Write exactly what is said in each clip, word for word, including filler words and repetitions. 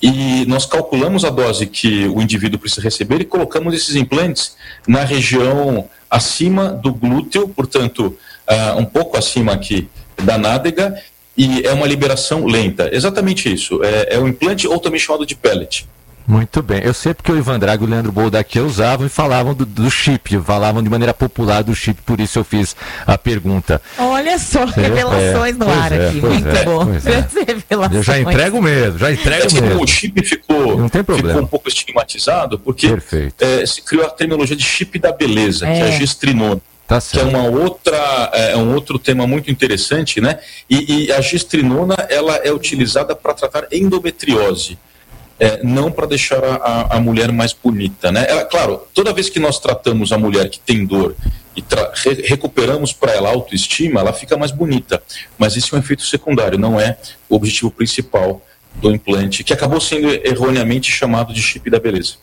e nós calculamos a dose que o indivíduo precisa receber e colocamos esses implantes na região acima do glúteo, portanto, uh, um pouco acima aqui da nádega, e é uma liberação lenta. Exatamente isso, é, é um implante ou também chamado de pellet. Muito bem. Eu sei porque o Ivan Drago e o Leandro Boldaquia usavam e falavam do, do chip, falavam de maneira popular do chip, por isso eu fiz a pergunta. Olha só, revelações é, no ar é, aqui, muito é, bom. É. Eu já entrego mesmo, já entrego é mesmo. O chip ficou, Não tem problema. ficou um pouco estigmatizado, porque é, se criou a terminologia de chip da beleza, é. que é a gestrinona. Tá que é uma outra, é um outro tema muito interessante, né? E, e a gestrinona, ela é utilizada para tratar endometriose. É, não para deixar a, a mulher mais bonita, né? Ela, claro, toda vez que nós tratamos a mulher que tem dor e tra- re- recuperamos para ela a autoestima, ela fica mais bonita. Mas isso é um efeito secundário, não é o objetivo principal do implante, que acabou sendo erroneamente chamado de chip da beleza.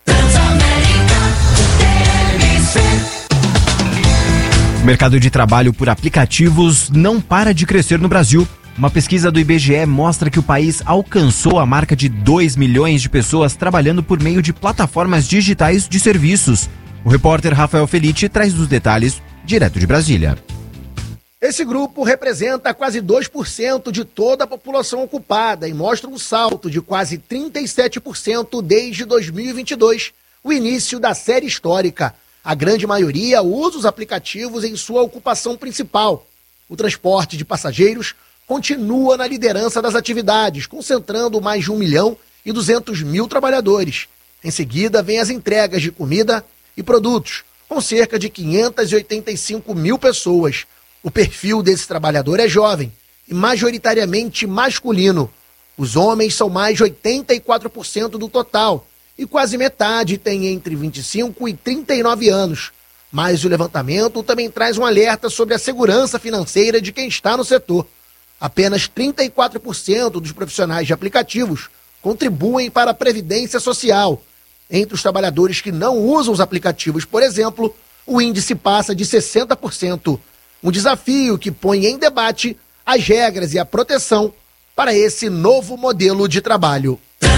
O mercado de trabalho por aplicativos não para de crescer no Brasil. Uma pesquisa do I B G E mostra que o país alcançou a marca de dois milhões de pessoas trabalhando por meio de plataformas digitais de serviços. O repórter Rafael Felice traz os detalhes direto de Brasília. Esse grupo representa quase dois por cento de toda a população ocupada e mostra um salto de quase trinta e sete por cento desde dois mil e vinte e dois, o início da série histórica. A grande maioria usa os aplicativos em sua ocupação principal. O transporte de passageiros continua na liderança das atividades, concentrando mais de um milhão e duzentos mil trabalhadores. Em seguida, vem as entregas de comida e produtos, com cerca de quinhentas e oitenta e cinco mil pessoas. O perfil desse trabalhador é jovem e majoritariamente masculino. Os homens são mais de oitenta e quatro por cento do total e quase metade tem entre vinte e cinco e trinta e nove anos. Mas o levantamento também traz um alerta sobre a segurança financeira de quem está no setor. Apenas trinta e quatro por cento dos profissionais de aplicativos contribuem para a Previdência Social. Entre os trabalhadores que não usam os aplicativos, por exemplo, o índice passa de sessenta por cento. Um desafio que põe em debate as regras e a proteção para esse novo modelo de trabalho.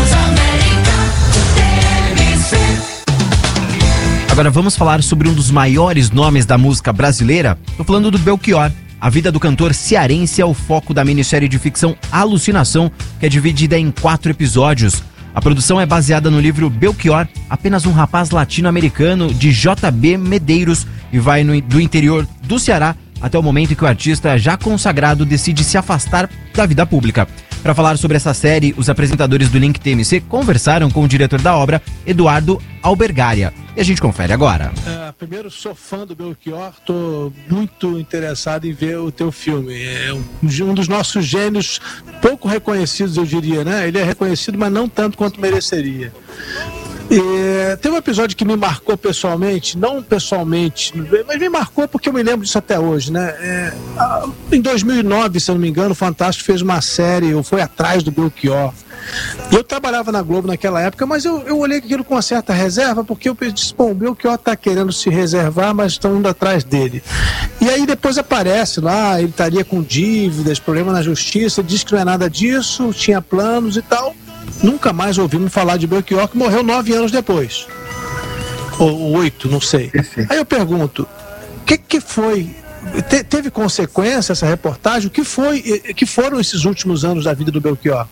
Agora vamos falar sobre um dos maiores nomes da música brasileira. Estou falando do Belchior. A vida do cantor cearense é o foco da minissérie de ficção Alucinação, que é dividida em quatro episódios. A produção é baseada no livro Belchior, apenas um rapaz latino-americano, de J B Medeiros, e vai no, do interior do Ceará até o momento em que o artista, já consagrado, decide se afastar da vida pública. Para falar sobre essa série, os apresentadores do Link T M C conversaram com o diretor da obra, Eduardo Albergaria. E a gente confere agora. É, primeiro, sou fã do Belchior, estou muito interessado em ver o teu filme. É um, um dos nossos gênios pouco reconhecidos, eu diria, né? Ele é reconhecido, mas não tanto quanto mereceria. E, tem um episódio que me marcou pessoalmente, não pessoalmente, mas me marcou porque eu me lembro disso até hoje, né? É, em dois mil e nove, se eu não me engano, o Fantástico fez uma série, ou foi atrás do Belchior. Eu trabalhava na Globo naquela época, mas eu, eu olhei aquilo com uma certa reserva, porque eu disse, bom, o Belchior está querendo se reservar, mas estão indo atrás dele. E aí depois aparece lá, ele estaria com dívidas, problema na justiça, diz que não é nada disso, tinha planos e tal. Nunca mais ouvimos falar de Belchior, que morreu nove anos depois. Ou oito, não sei. Aí eu pergunto, o que, que foi? Te, teve consequência essa reportagem? O que, foi, que foram esses últimos anos da vida do Belchior?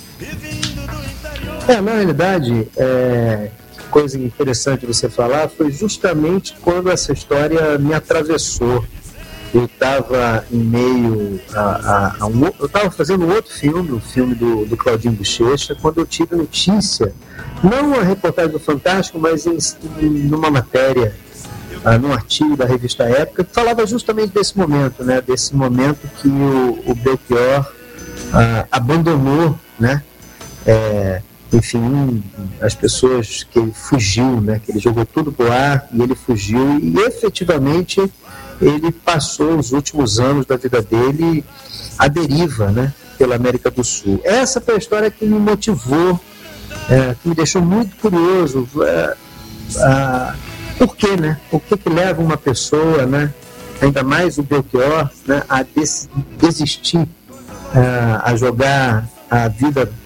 É, na realidade, é, coisa interessante você falar, foi justamente quando essa história me atravessou. Eu estava em meio a, a, a um, eu estava fazendo outro filme, o filme do, do Claudinho Bochecha, quando eu tive notícia, não uma reportagem do Fantástico, mas em, em numa matéria, uh, num artigo da revista Época, que falava justamente desse momento, né, desse momento que o, o Belchior uh, abandonou, né, é, enfim, as pessoas, que ele fugiu, né, que ele jogou tudo pro ar e ele fugiu e efetivamente ele passou os últimos anos da vida dele à deriva, né, pela América do Sul. Essa foi a história que me motivou, é, que me deixou muito curioso. É, a, por quê, né? O que que leva uma pessoa, né, ainda mais o Belchior, né, a des, desistir, a, a jogar a vida